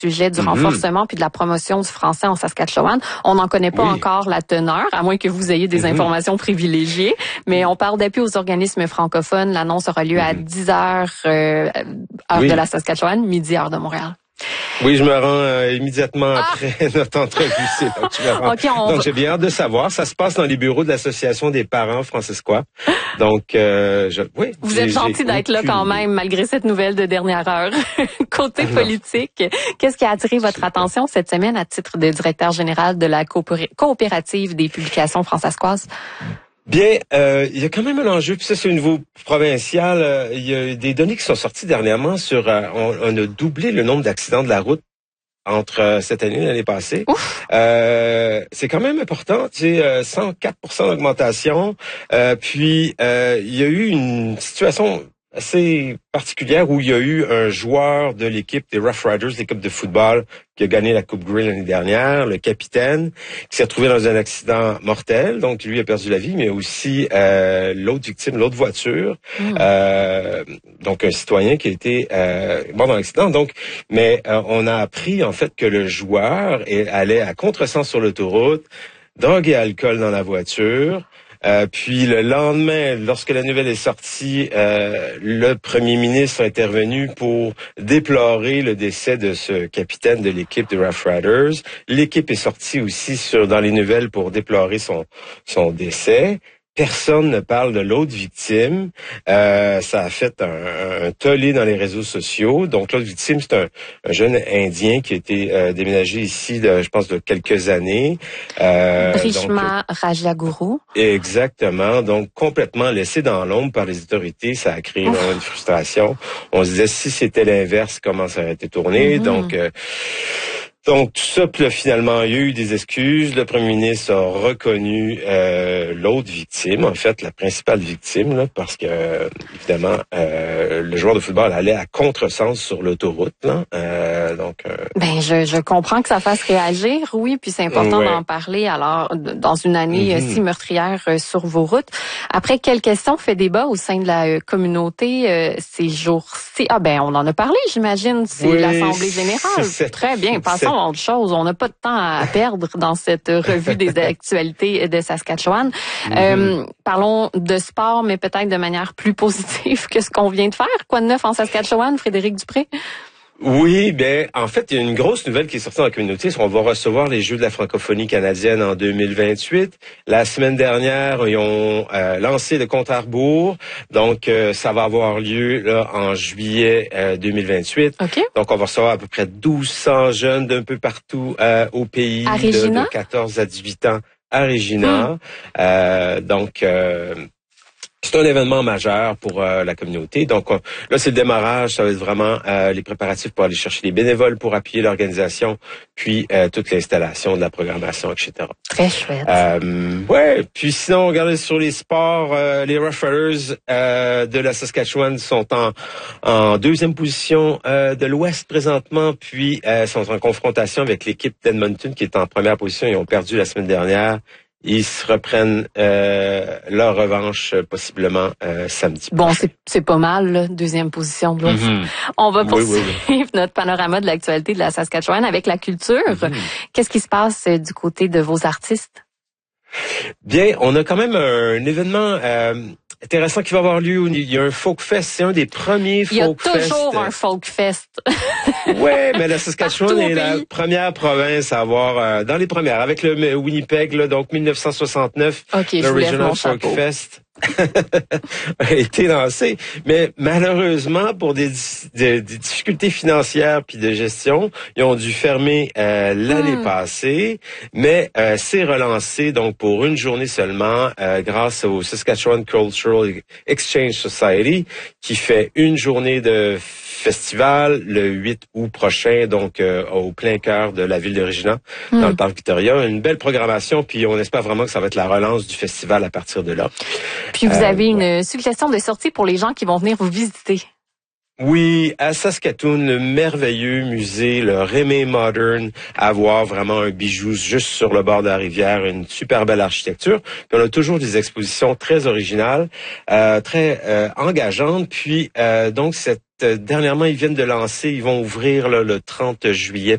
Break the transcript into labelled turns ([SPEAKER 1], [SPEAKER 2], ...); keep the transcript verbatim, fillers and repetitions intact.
[SPEAKER 1] sujet du
[SPEAKER 2] mm-hmm.
[SPEAKER 1] renforcement puis de la promotion du français en Saskatchewan. On n'en connaît pas oui. encore la teneur, à moins que vous ayez des mm-hmm. informations privilégiées. Mais on parle d'appui aux organismes francophones. L'annonce aura lieu mm-hmm. à dix heures, euh, heure oui. de la Saskatchewan, midi, heure de Montréal.
[SPEAKER 2] Oui, je me rends euh, immédiatement ah! après notre entrevue. C'est donc, je me rends. Okay, on... donc j'ai bien hâte de savoir. Ça se passe dans les bureaux de l'Association des parents francescois. Donc, euh, je, oui.
[SPEAKER 1] Vous êtes gentil d'être là quand même, malgré cette nouvelle de dernière heure. Côté ah, politique, qu'est-ce qui a attiré votre attention cette semaine à titre de directeur général de la coopé- coopérative des publications francescoises?
[SPEAKER 2] Bien, euh, il y a quand même un enjeu, puis ça c'est au niveau provincial. Euh, il y a des données qui sont sorties dernièrement sur, euh, on, on a doublé le nombre d'accidents de la route entre euh, cette année et l'année passée. Euh, c'est quand même important, tu sais, euh, cent quatre pour cent d'augmentation. Euh, puis euh, il y a eu une situation assez particulière où il y a eu un joueur de l'équipe des Rough Riders, l'équipe de football, qui a gagné la Coupe Grey l'année dernière, le capitaine, qui s'est retrouvé dans un accident mortel. Donc, lui a perdu la vie, mais aussi euh, l'autre victime, l'autre voiture. Mmh. Euh, donc, un citoyen qui a été euh, mort dans l'accident. Donc, mais euh, on a appris, en fait, que le joueur est, allait à contresens sur l'autoroute, drogue et alcool dans la voiture. Euh, puis le lendemain, lorsque la nouvelle est sortie, euh, le premier ministre est intervenu pour déplorer le décès de ce capitaine de l'équipe des Rough Riders. L'équipe est sortie aussi sur dans les nouvelles pour déplorer son son décès. Personne ne parle de l'autre victime. Euh, ça a fait un, un tollé dans les réseaux sociaux. Donc, l'autre victime, c'est un, un jeune Indien qui a été euh, déménagé ici, de, je pense, de quelques années.
[SPEAKER 1] Euh, Brishma Rajaguru.
[SPEAKER 2] Exactement. Donc, complètement laissé dans l'ombre par les autorités. Ça a créé vraiment une frustration. On se disait, si c'était l'inverse, comment ça aurait été tourné? Mm-hmm. Donc... Euh, Donc, tout ça, puis là, finalement, il y a eu des excuses. Le premier ministre a reconnu euh, l'autre victime, en fait, la principale victime, là, parce que, euh, évidemment, euh, le joueur de football allait à contresens sur l'autoroute. Là. Euh, donc, euh...
[SPEAKER 1] Ben, je, je comprends que ça fasse réagir, oui, puis c'est important ouais. d'en parler, alors, dans une année mm-hmm. si meurtrière euh, sur vos routes. Après, quelle question fait débat au sein de la euh, communauté euh, ces jours-ci? Ah ben, on en a parlé, j'imagine, c'est oui, l'Assemblée générale. C'est, Très bien, passons autre chose. On n'a pas de temps à perdre dans cette revue des actualités de Saskatchewan. Mm-hmm. Euh, parlons de sport, mais peut-être de manière plus positive que ce qu'on vient de faire. Quoi de neuf en Saskatchewan, Frédéric Dupré?
[SPEAKER 2] Oui, ben en fait, il y a une grosse nouvelle qui est sortie dans la communauté. On va recevoir les Jeux de la francophonie canadienne en deux mille vingt-huit. La semaine dernière, ils ont euh, lancé le compte à rebours. Donc, euh, ça va avoir lieu là en juillet euh, deux mille vingt-huit.
[SPEAKER 1] Okay.
[SPEAKER 2] Donc, on va recevoir à peu près douze cents jeunes d'un peu partout euh, au pays,
[SPEAKER 1] à Regina?
[SPEAKER 2] de, de quatorze à dix-huit ans à Regina. Hum. Euh, donc... Euh, C'est un événement majeur pour euh, la communauté. Donc on, là, c'est le démarrage. Ça va être vraiment euh, les préparatifs pour aller chercher les bénévoles pour appuyer l'organisation, puis euh, toute l'installation de la programmation, et cetera.
[SPEAKER 1] Très chouette.
[SPEAKER 2] Euh, ouais. Puis sinon, regardez sur les sports, euh, les Rough Riders euh, de la Saskatchewan sont en, en deuxième position euh, de l'Ouest présentement, puis euh, sont en confrontation avec l'équipe d'Edmonton qui est en première position. Ils ont perdu la semaine dernière. Ils se reprennent euh, leur revanche euh, possiblement euh, samedi
[SPEAKER 1] Bon,
[SPEAKER 2] prochain.
[SPEAKER 1] c'est, c'est pas mal, là, deuxième position de l'Ouest. Mm-hmm. On va poursuivre oui, oui, oui. notre panorama de l'actualité de la Saskatchewan avec la culture. Mm-hmm. Qu'est-ce qui se passe euh, du côté de vos artistes?
[SPEAKER 2] Bien, on a quand même un, un événement euh, intéressant qui va avoir lieu. Il y a un folk fest, c'est un des premiers folk fest.
[SPEAKER 1] Il y a toujours fest. un folk fest.
[SPEAKER 2] Ouais, mais la Saskatchewan est la première province à avoir, euh, dans les premières, avec le Winnipeg, là, donc dix-neuf cent soixante-neuf,
[SPEAKER 1] okay,
[SPEAKER 2] le Regional Folk Fest a été lancé. Mais malheureusement, pour des, des, des difficultés financières puis de gestion, ils ont dû fermer euh, l'année hmm. passée, mais euh, c'est relancé donc pour une journée seulement euh, grâce au Saskatchewan Cultural Exchange Society qui fait une journée de festival le huit août prochain, donc euh, au plein cœur de la ville de Regina, mm. dans le parc Victoria. Une belle programmation, puis on espère vraiment que ça va être la relance du festival à partir de là.
[SPEAKER 1] Puis vous euh, avez une ouais. suggestion de sortie pour les gens qui vont venir vous visiter.
[SPEAKER 2] Oui, à Saskatoon, le merveilleux musée, le Rémy Modern, à voir vraiment un bijou juste sur le bord de la rivière, une super belle architecture. Puis on a toujours des expositions très originales, euh, très euh, engageantes. Puis euh, donc cette Dernièrement, ils viennent de lancer, ils vont ouvrir là, le trente juillet